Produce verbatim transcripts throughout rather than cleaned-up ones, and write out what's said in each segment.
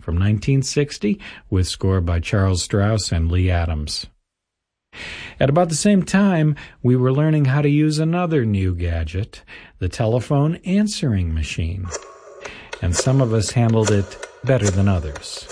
from nineteen sixty with score by Charles Strauss and Lee Adams. At about the same time, we were learning how to use another new gadget, the telephone answering machine. And some of us handled it better than others.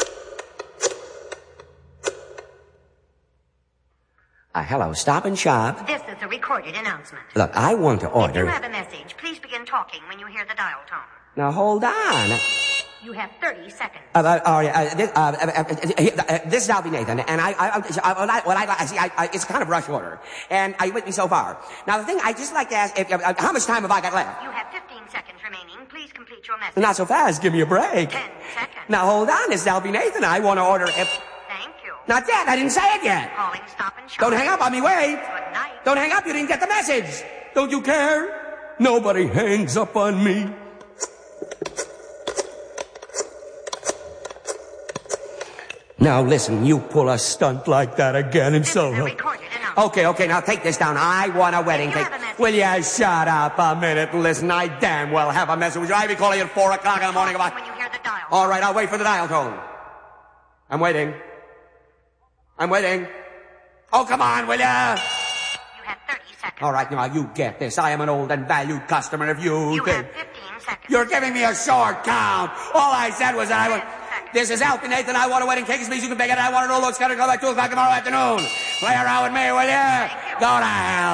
Uh, hello, Stop and Shop. This is a recorded announcement. Look, I want to order... If you have a message, please begin talking when you hear the dial tone. Now, hold on. You have thirty seconds. Uh, uh, uh, uh, this, uh, uh, uh, uh, this is Albie Nathan, and I, I, I, I, what I, what I, see, I, I, it's kind of rush order, and I with me so far. Now, the thing I just like to ask, if, uh, how much time have I got left? You have fifteen seconds remaining. Please complete your message. Not so fast. Give me a break. Ten seconds. Now, hold on. This is Albie Nathan. I want to order. If... Thank you. Not yet. I didn't say it yet. Calling Stop and Shop. Don't hang up on me. Wait. Good night. Don't hang up. You didn't get the message. Don't you care? Nobody hangs up on me. Now listen, you pull a stunt like that again and so... Okay, okay, now take this down. I want a wedding cake. Will you shut up a minute and listen? I damn well have a message. I'll be calling you at four o'clock in the morning about... When you hear the dial. All right, I'll wait for the dial tone. I'm waiting. I'm waiting. Oh, come on, will ya? You have thirty seconds. All right, now you get this. I am an old and valued customer of you. You think... have fifteen seconds. You're giving me a short count. All I said was that I would... This is Albie Nathan. I want a wedding cake. Please, you can bake it. I want it all. It's got to go by two o'clock tomorrow afternoon. Play around with me, will you? Go to hell.